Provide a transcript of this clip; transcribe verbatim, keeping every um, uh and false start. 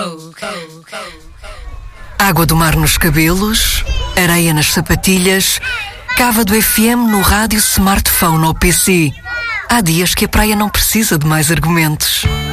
Água do mar nos cabelos, areia nas sapatilhas, cava do F M no rádio, smartphone ou P C. Há dias que a praia não precisa de mais argumentos.